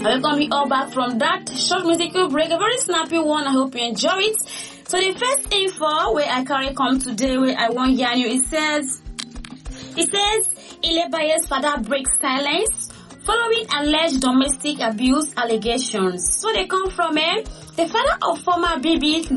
Welcome you all back from that short musical break, a very snappy one. I hope you enjoy it. So the first info where I carry come today, where I want yarn you, it says Ilebaye's father breaks silence following alleged domestic abuse allegations. So they come from the father of former BB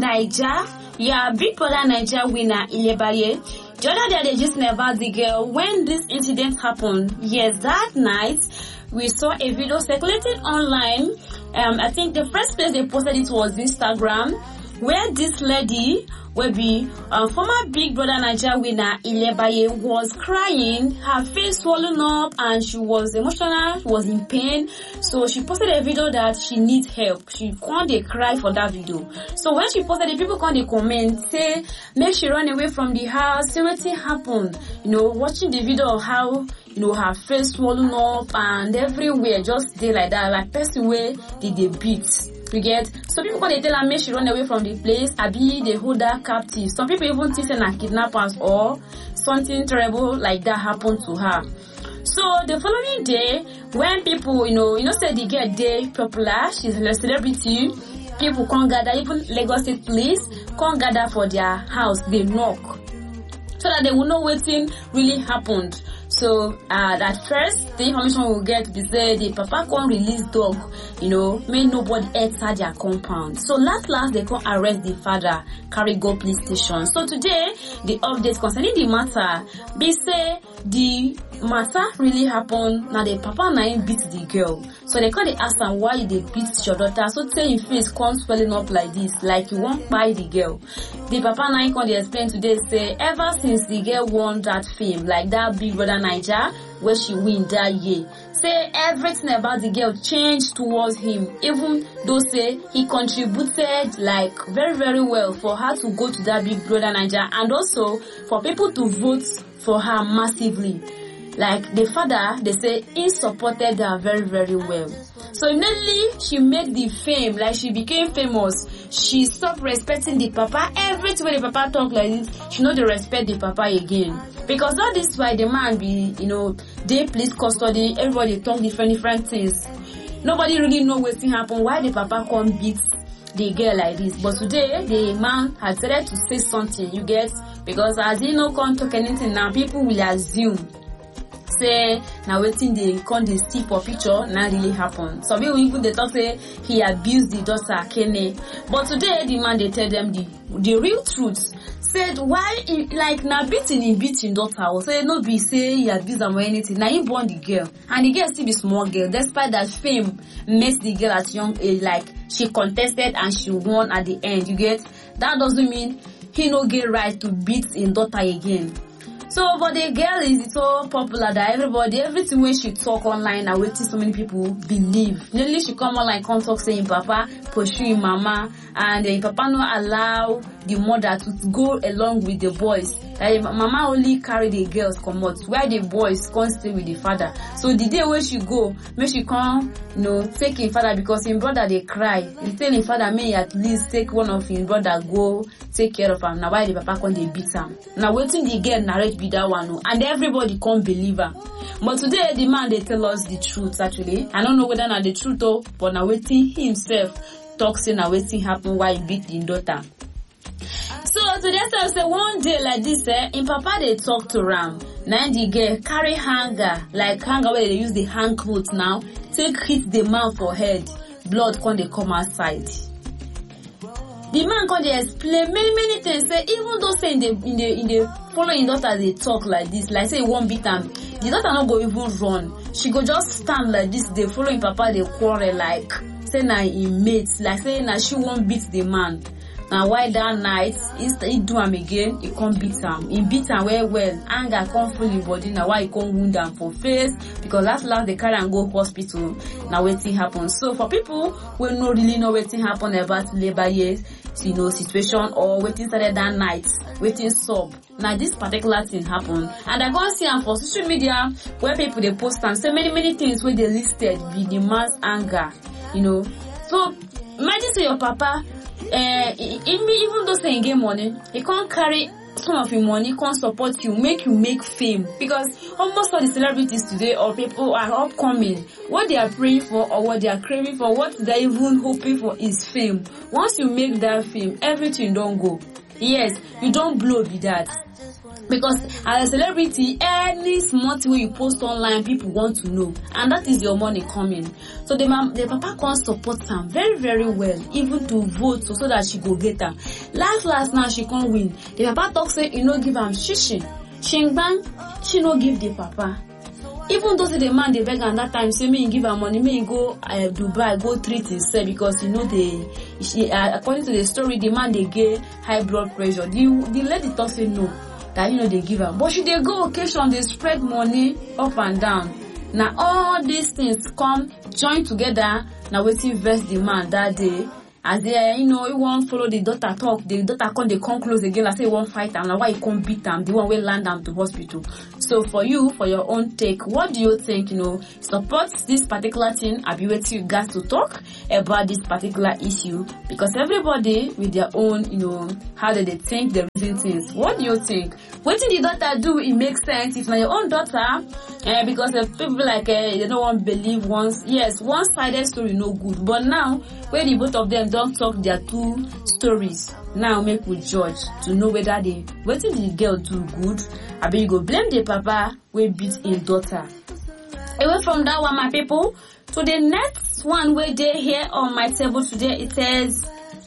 Naija, Big Brother Naija winner Ilebaye. The other day they just never the girl when this incident happened. Yes, that night we saw a video circulating online. I think the first place they posted it was Instagram, where this lady will be former Big Brother Naija winner Ilebaye was crying, her face swollen up, and she was emotional, she was in pain. So she posted a video that she needs help. She can't cry for that video. So when she posted it, people can't comment, say make she run away from the house, see what happened. Watching the video of how her face swollen up and everywhere, just stay like that, like person where did they beat. You get? So people when they tell her make she run away from the place, abi they hold her captive. Some people even think they're kidnappers or something terrible like that happened to her. So the following day, when people, say they get day popular, she's a celebrity, people can't gather, even Lagos State police can't gather for their house, they knock. So that they will know what thing really happened. So at first the information we'll get is that the papa can't release dog, may nobody enter their compound. So last they can't arrest the father, carry go police station. So today the updates concerning the matter, they say the matter really happened. Now the papa nine beat the girl. So they can't ask them why they beat your daughter. So tell your face can't swelling up like this, like you won't buy the girl. The papa nine can't explain today, say ever since the girl won that fame, like that Big Brother Naija, where she win that year, say everything about the girl changed towards him, even though say he contributed like very very well for her to go to that Big Brother Naija, and also for people to vote for her massively. Like the father, they say he supported her very very well. So immediately she made the fame, like she became famous, she stopped respecting the papa. Everything when the papa talk like this, she know they respect the papa again. Because all this why the man be, they police custody, everybody talk different things. Nobody really know what's happen, why the papa can't beat the girl like this. But today, the man has decided to say something, you get? Because as he no can't talk anything now, people will assume. Say now waiting they can't see for picture now really happen. Some people even they talk say he abused the daughter Kene. But today the man they tell them the real truth. Said why like now beating daughter or say no be say he abused them or anything. Now he born the girl and the girl still be small girl. Despite that fame makes the girl at young age, like she contested and she won at the end. You get? That doesn't mean he no get right to beat his daughter again. So, but the girl is so popular that everything when she talk online, I waiting so many people believe. Nearly she come online, come talk saying Papa pursuing Mama, and Papa not allow the mother to go along with the boys. Mama only carry the girls come out, while the boys can't stay with the father. So the day when she go, make she come, take his father because his brother they cry. He tell his father may at least take one of his brother go take care of him. Now why the papa can't they beat him? Now waiting the girl narrate be that one, and everybody can't believe her. But today the man they tell us the truth actually. I don't know whether not the truth though, but now waiting himself talks in now waiting happen why he beat the daughter. So today I say one day like this, in papa they talk to Ram. Now the girl carry hanger, like hanger where they use the hand clothes now, take hit the man for head, blood can they come outside. The man can they explain many things. Say even though say in the following daughter they talk like this, like say he won't beat them, the daughter not go even run. She go just stand like this. They following papa they quarrel like say na in mates, like say na she won't beat the man. Now why that night he do him again, he can't beat him. He beat him well. Anger can't full his body. Now why he can't wound him for face? Because last they carry and go hospital. Now waiting happen. So for people who no really know waiting happen about labor years, situation or waiting started that night, waiting sub. Now this particular thing happened, and I go see them for social media where people they post and say many things where they listed with the man's anger, So imagine say your papa. Even though saying game money, he can't carry some of your money can support you, make fame. Because almost all the celebrities today or people are upcoming. What they are praying for or what they are craving for, what they are even hoping for is fame. Once you make that fame, everything don't go. Yes, you don't blow with that. Because as a celebrity, any small thing you post online, people want to know. And that is your money coming. So the papa can't support her very, very well. Even to vote so that she go get her. Last now she can't win. The papa talk say, you know, give am shishi. Shingbang, she no give the papa. Even though the man they beg at that time say me give her money, me go Dubai, go treat himself because you know according to the story, the man they get high blood pressure. The lady talk say no. That you know they give her, but she they go occasion, they spread money up and down. Now all these things come join together. Now we see verse the man that day as they you know he won't follow the daughter talk. The daughter they come close again. I say he won't fight and why he can't beat them. The one will land them to hospital. So for you, for your own take, what do you think? You know, supports this particular thing? Have you waited you guys to talk about this particular issue? Because everybody with their own, you know, how do they think, they reason things. What do you think? What did the daughter do? It makes sense. If not your own daughter, because people like they don't want to believe once. Yes, one-sided story no good. But now, when the both of them don't talk their two stories, now make we judge to know whether what did the girl do good? I bet you go blame the papa we beat his daughter. Away from that one, my people, to the next one where they here on my table today, it says,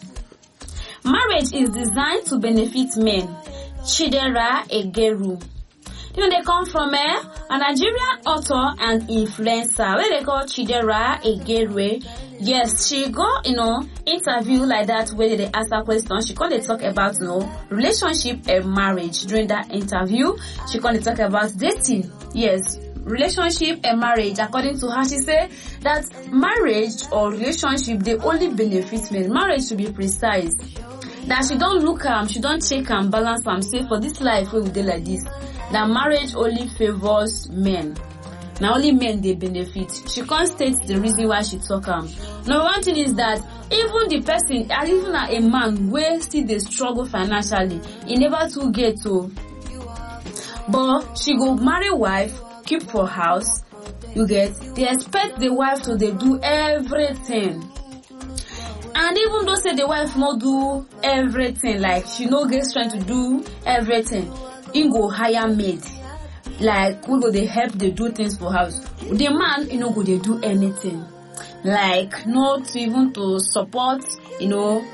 marriage is designed to benefit men. Chidera Egeru. You know, they come from a Nigerian author and influencer where they call Chidera Egeru. Yes, she go, you know, interview like that where they ask her question. She can't talk about, you know, relationship and marriage. During that interview, she can't talk about dating. Yes, relationship and marriage. According to her, she said that marriage or relationship, they only benefit men. Marriage, to be precise. That she don't look she don't check and balance say for this life we do like this. That marriage only favors men. Now only men they benefit. She can't state the reason why she talk Now one thing is that even the person, even a man where still they struggle financially, he never to get to. But she go marry wife, keep for house. You get, they expect the wife to they do everything. And even though say the wife not do everything, like she no get strength to do everything, he go hire maid. Like we go they help they do things for house. The man, you know, go they do anything. Like not even to support, you know,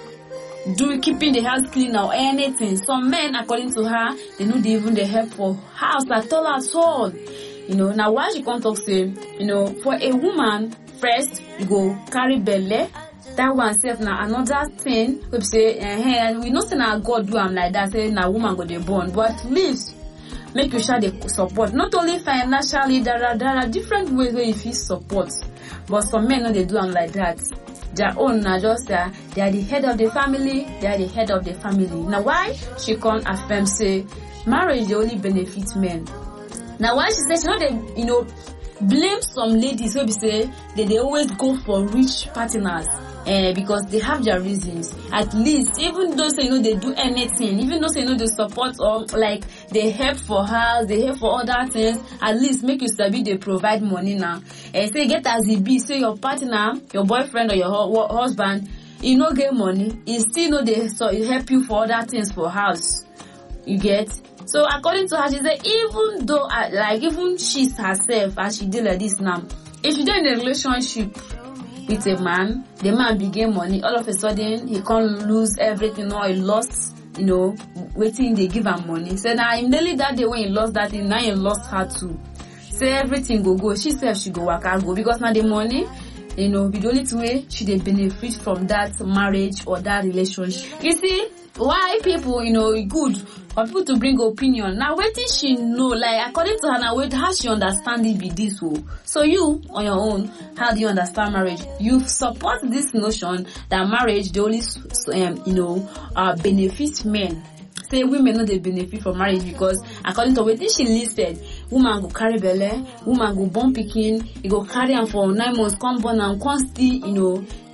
keeping the house clean or anything. Some men, according to her, they know they even they help for house at all. You know, now why she can't talk say, you know, for a woman, first you go carry belly. That one self now another thing we say we know say na God do am like that, say na woman go dey born, but at least make you share the support, not only financially. There are different ways where you feel support, but some men no they do am like that. Their own na just they are the head of the family. They are the head of the family. Now why she can't affirm say marriage they only benefit men? Now why she says she know they, you know, blame some ladies who be say they always go for rich partners. Because they have their reasons. At least, even though say, you know, they do anything, even though say, you know, they support or like they help for house, they help for other things, at least make you sabi they provide money now. Say get as it be, say your partner, your boyfriend or your husband, you know get money, you still know they help you for other things for house. You get? So according to her, she said even though like even she herself as she did like this now, if she did in a relationship with a man, the man began money, all of a sudden he can't lose everything or he lost, you know, waiting they give him money. So now immediately that day when he lost that thing, now he lost her too. Say everything go. She said she go work and go because now the money, you know, the only way she they benefit from that marriage or that relationship. You see, why people, you know, good for people to bring opinion. Now waiting she know, like according to her now wait how she understand it be this way. So you on your own, how do you understand marriage? You support this notion that marriage the only you know benefits men. Say women know they benefit from marriage because according to what she listed, woman go carry belly, woman go born pikin, you go carry am for 9 months, come born and come still, you know,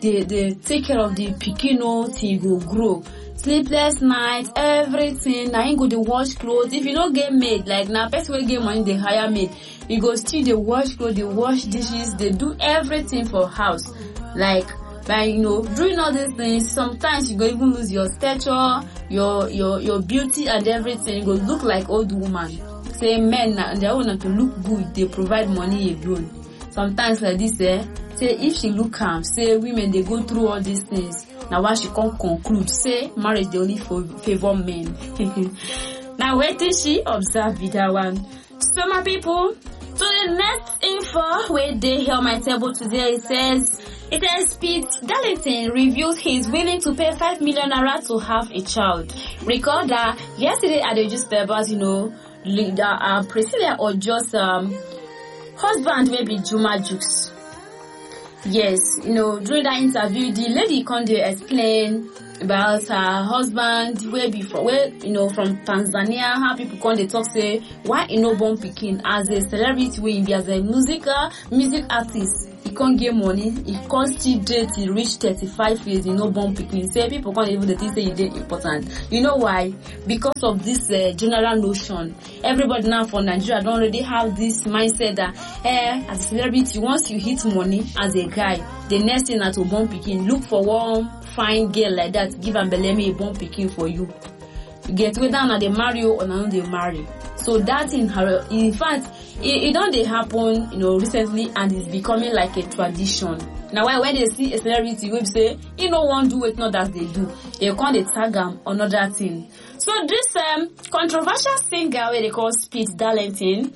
they take care of the pikin till he go grow. Sleepless night, everything. Now him go dey wash clothes. If you don't get maid, like now person wey get money they hire maid, you go still dey wash clothes, they wash dishes, they do everything for house. Like doing all these things, sometimes you go even lose your stature, your beauty and everything. You go look like old woman. Say men they want to look good, they provide money alone. Sometimes like this, say if she look calm, say women they go through all these things. Now why she can't conclude, say marriage they only favor men. Now wait till she observe with that one. So my people, to the next info where they hear on my table today, it says Pete Darlington reveals he's willing to pay 5 million naira to have a child. Recall that yesterday at the newspapers, Priscilla Ojo's husband may be Juma Jukes. Yes, during that interview, the lady can explain about her husband from Tanzania, how people can talk say why born pikin as a celebrity way as a music artist. He can't get money, he can't still date, he reached 35 years, born pikin. Say people can't even think say he did important. You know why? Because of this general notion. Everybody now for Nigeria don't already have this mindset that as a celebrity, once you hit money as a guy, the next thing that to born pikin, look for one fine girl like that, give am beleme a born pikin for you. You get whether now they marry you or not they marry. So that in fact, it don't they happen, recently, and it's becoming like a tradition. Now, when they see a celebrity, we say, won't do it, not that they do. They can't tag them another thing. So this controversial singer where they call Pete Darlington,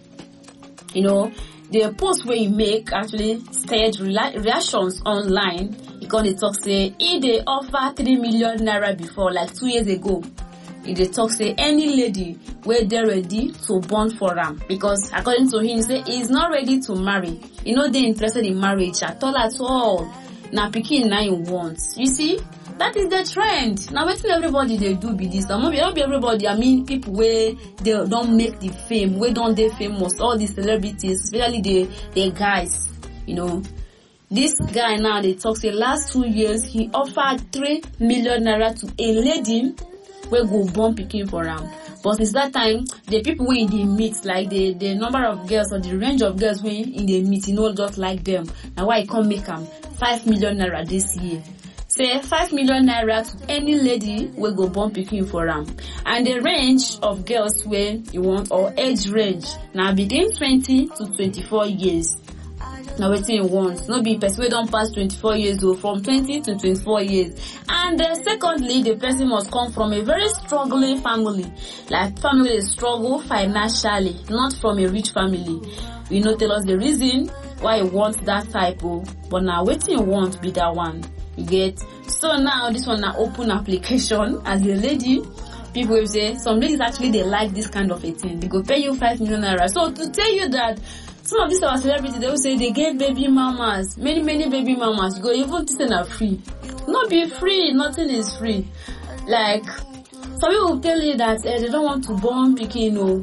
the post where he make actually stirred reactions online. He can't talk say he they offer 3 million naira before, like 2 years ago. They talk say any lady where they're ready to born for him, because according to him, he say he's not ready to marry. They interested in marriage at all. Now pikin now he wants. You see, that is the trend. Now what everybody they do be this. Now not be everybody. I mean people where they don't make the fame, where don't they famous. All these celebrities, especially the guys. This guy now they talk say last 2 years he offered 3 million naira to a lady where go born pikin for him. But since that time, the people we in the meet, like the number of girls or the range of girls we in the meet, just like them. Now why I can't make them 5 million naira this year? Say 5 million naira to any lady will go born pikin for him. And the range of girls where you want, or age range, now between 20 to 24 years. Now wetin you want, no be person wey don pass 24 years old, from 20 to 24 years. And secondly, the person must come from a very struggling family, like family dey struggle financially, not from a rich family. Tell us the reason why you want that type of, but now wetin you want be that one. You get? So now this one na open application. As a lady, people will say some ladies actually they like this kind of a thing. They go pay you 5 million naira. So to tell you that some of these our celebrities, they will say they get baby mamas, many baby mamas. You go even to say are free. Not be free, nothing is free. Like some people will tell you that they don't want to born pikin.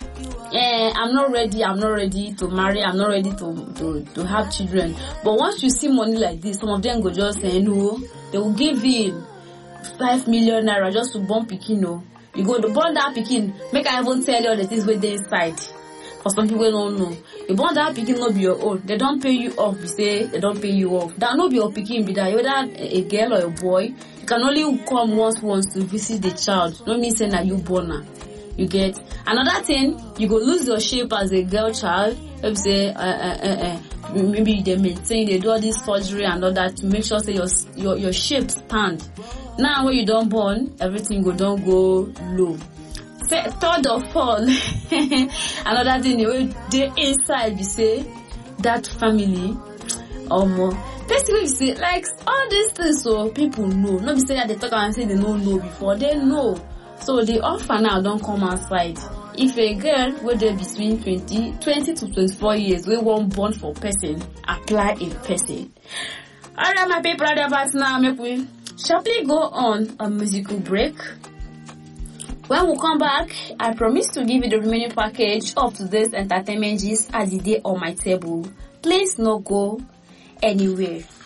I'm not ready to marry, I'm not ready to have children. But once you see money like this, some of them go just say no, they will give in 5 million naira just to born pikin. You go to born that pikin, make I even tell you all the things where they inside. For some people don't know. You born that pikin not be your own. They don't pay you off. You say they don't pay you off. That not be your pikin be that. Whether a girl or a boy, you can only come once to visit the child. Don't mean say that you born her. You get? Another thing, you go lose your shape as a girl child. Maybe say maybe they maintain, they do all this surgery and all that to make sure say your shape stand. Now when you don't born, everything don't go low. Third of all, another thing they inside you say that family basically say like all these things, so people know. Not be say that they talk and say they don't know before, they know. So the offer now don't come outside. If a girl where they between 20 to 24 years we won't born for person, apply in person. Alright my people, about now make we sharply go on a musical break. When we come back, I promise to give you the remaining package of today's entertainment gist as the day on my table. Please no go anywhere.